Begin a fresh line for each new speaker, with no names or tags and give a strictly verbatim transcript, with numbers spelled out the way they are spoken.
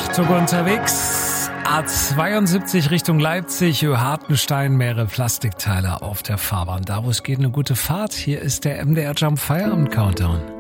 Zug unterwegs. A zweiundsiebzig Richtung Leipzig, Hartenstein, mehrere Plastikteile auf der Fahrbahn. Da, wo es geht, eine gute Fahrt. Hier ist der M D R Jump Feierabend Countdown.